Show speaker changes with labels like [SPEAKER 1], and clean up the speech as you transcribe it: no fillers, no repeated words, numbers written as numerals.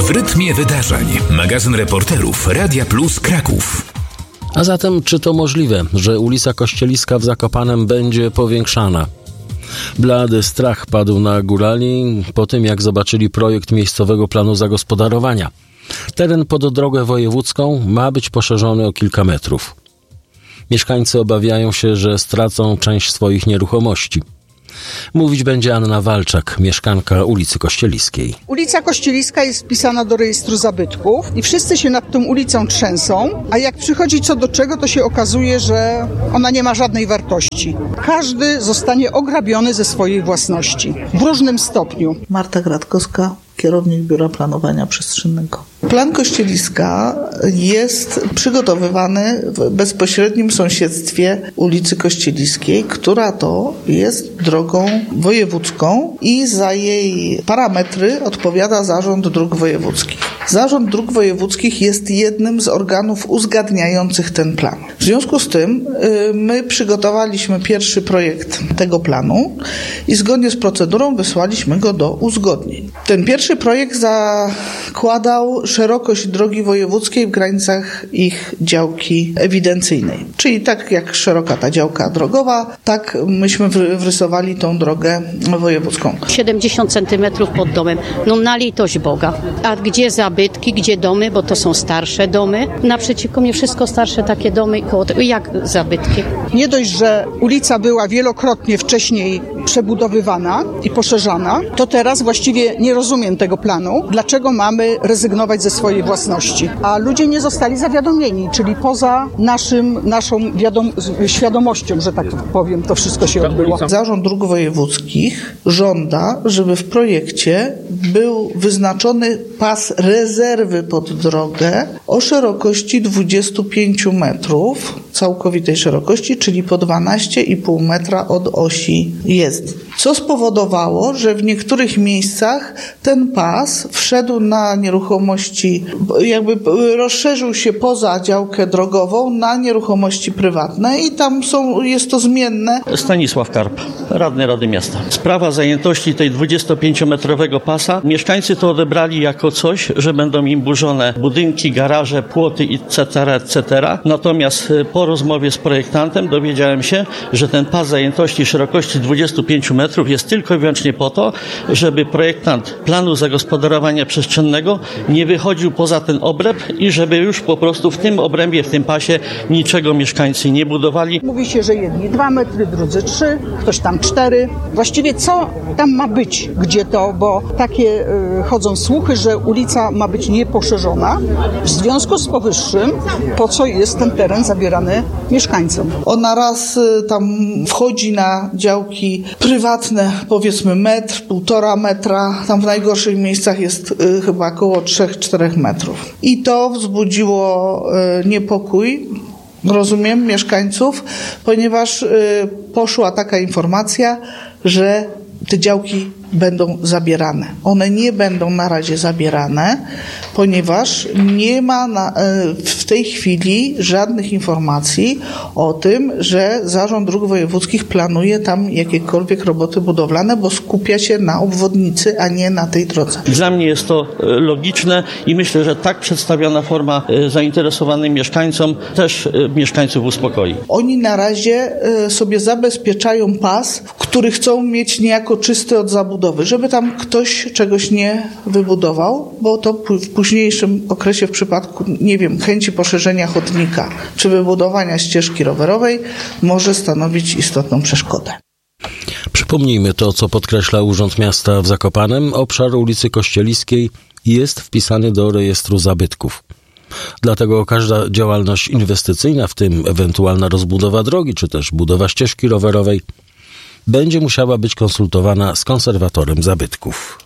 [SPEAKER 1] W rytmie wydarzeń. Magazyn reporterów Radia Plus Kraków.
[SPEAKER 2] A zatem, czy to możliwe, że ulica Kościeliska w Zakopanem będzie powiększana? Blady strach padł na górali po tym, jak zobaczyli projekt miejscowego planu zagospodarowania. Teren pod drogę wojewódzką ma być poszerzony o kilka metrów. Mieszkańcy obawiają się, że stracą część swoich nieruchomości. Mówić będzie Anna Walczak, mieszkanka ulicy Kościeliskiej.
[SPEAKER 3] Ulica Kościeliska jest wpisana do rejestru zabytków i wszyscy się nad tą ulicą trzęsą, a jak przychodzi co do czego, to się okazuje, że ona nie ma żadnej wartości. Każdy zostanie ograbiony ze swojej własności w różnym stopniu.
[SPEAKER 4] Marta Gratkowska, kierownik Biura Planowania Przestrzennego. Plan Kościeliska jest przygotowywany w bezpośrednim sąsiedztwie ulicy Kościeliskiej, która to jest drogą wojewódzką i za jej parametry odpowiada Zarząd Dróg Wojewódzkich. Zarząd Dróg Wojewódzkich jest jednym z organów uzgadniających ten plan. W związku z tym my przygotowaliśmy pierwszy projekt tego planu i zgodnie z procedurą wysłaliśmy go do uzgodnień. Ten pierwszy projekt zakładał szerokość drogi wojewódzkiej w granicach ich działki ewidencyjnej. Czyli tak jak szeroka ta działka drogowa, tak myśmy wrysowali tą drogę wojewódzką.
[SPEAKER 5] 70 centymetrów pod domem. No na litość Boga. A gdzie zabytki, gdzie domy, bo to są starsze domy. Naprzeciwko mnie wszystko starsze takie domy. Jak zabytki?
[SPEAKER 3] Nie dość, że ulica była wielokrotnie wcześniej przebudowywana i poszerzana, to teraz właściwie nie rozumiem tego planu. Dlaczego mamy rezygnować ze swojej własności? A ludzie nie zostali zawiadomieni, czyli poza naszą świadomością, że tak powiem, to wszystko się odbyło.
[SPEAKER 4] Zarząd Dróg Wojewódzkich żąda, żeby w projekcie był wyznaczony pas rezerwy pod drogę o szerokości 25 metrów całkowitej szerokości, czyli po 12,5 metra od osi jezdni. Co spowodowało, że w niektórych miejscach ten pas wszedł na nieruchomości, jakby rozszerzył się poza działkę drogową na nieruchomości prywatne i tam jest to zmienne.
[SPEAKER 6] Stanisław Karp, radny Rady Miasta. Sprawa zajętości tej 25-metrowego pasa, mieszkańcy to odebrali jako coś, że będą im burzone budynki, garaże, płoty etc. Natomiast po rozmowie z projektantem dowiedziałem się, że ten pas zajętości szerokości 25 metrów jest tylko i wyłącznie po to, żeby projektant planu zagospodarowania przestrzennego nie wychodził poza ten obręb i żeby już po prostu w tym obrębie, w tym pasie niczego mieszkańcy nie budowali.
[SPEAKER 3] Mówi się, że jedni 2 metry, drudzy 3, ktoś tam 4. Właściwie co tam ma być? Gdzie to? Bo takie chodzą słuchy, że ulica ma być nieposzerzona. W związku z powyższym, po co jest ten teren zabierany mieszkańcom?
[SPEAKER 4] Ona raz tam wchodzi na działki prywatne, powiedzmy metr, 1,5 metra. Tam w najgorszych miejscach jest chyba około 3-4 metrów. I to wzbudziło niepokój, rozumiem, mieszkańców, ponieważ poszła taka informacja, że te działki będą zabierane. One nie będą na razie zabierane, ponieważ nie ma w tej chwili żadnych informacji o tym, że Zarząd Dróg Wojewódzkich planuje tam jakiekolwiek roboty budowlane, bo skupia się na obwodnicy, a nie na tej drodze.
[SPEAKER 6] Dla mnie jest to logiczne i myślę, że tak przedstawiona forma zainteresowanym mieszkańcom też mieszkańców uspokoi.
[SPEAKER 4] Oni na razie sobie zabezpieczają pas, który chcą mieć niejako czysty od zabudowy, żeby tam ktoś czegoś nie wybudował, bo to w późniejszym okresie w przypadku, nie wiem, chęci poszerzenia chodnika czy wybudowania ścieżki rowerowej może stanowić istotną przeszkodę.
[SPEAKER 2] Przypomnijmy to, co podkreśla Urząd Miasta w Zakopanem. Obszar ulicy Kościeliskiej jest wpisany do rejestru zabytków. Dlatego każda działalność inwestycyjna, w tym ewentualna rozbudowa drogi czy też budowa ścieżki rowerowej, będzie musiała być konsultowana z konserwatorem zabytków.